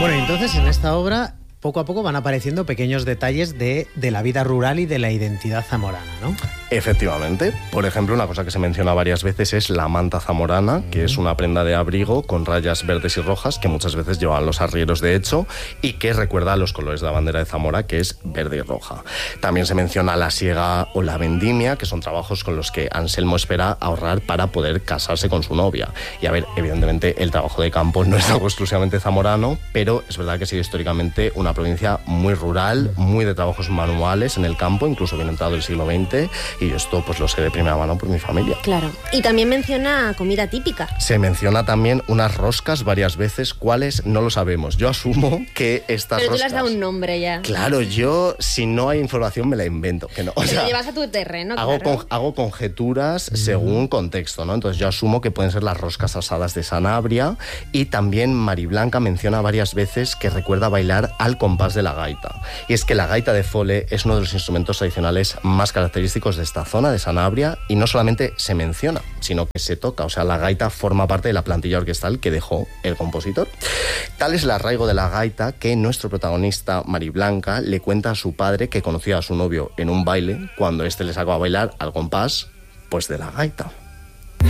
Bueno, y entonces en esta obra poco a poco van apareciendo pequeños detalles de la vida rural y de la identidad zamorana, ¿no? Efectivamente. Por ejemplo, una cosa que se menciona varias veces es la manta zamorana, que es una prenda de abrigo con rayas verdes y rojas que muchas veces llevan los arrieros de hecho y que recuerda a los colores de la bandera de Zamora, que es verde y roja. También se menciona la siega o la vendimia, que son trabajos con los que Anselmo espera ahorrar para poder casarse con su novia. Y a ver, evidentemente el trabajo de campo no es algo exclusivamente zamorano, pero es verdad que ha sido históricamente una provincia muy rural, muy de trabajos manuales en el campo, incluso bien entrado el siglo XX, y yo esto pues lo sé de primera mano por mi familia. Claro. Y también menciona comida típica. Se menciona también unas roscas varias veces, cuáles no lo sabemos. Yo asumo que estas Pero tú roscas... le has dado un nombre ya. Claro, yo si no hay información me la invento. Que no. O sea, lo llevas a tu terreno, hago conjeturas según contexto, ¿no? Entonces yo asumo que pueden ser las roscas asadas de Sanabria, y también Mariblanca menciona varias veces que recuerda bailar al compás de la gaita. Y es que la gaita de fole es uno de los instrumentos tradicionales más característicos de esta zona de Sanabria, y no solamente se menciona, sino que se toca. O sea, la gaita forma parte de la plantilla orquestal que dejó el compositor. Tal es el arraigo de la gaita que nuestro protagonista, Mariblanca, le cuenta a su padre que conocía a su novio en un baile cuando éste le sacó a bailar al compás, pues, de la gaita.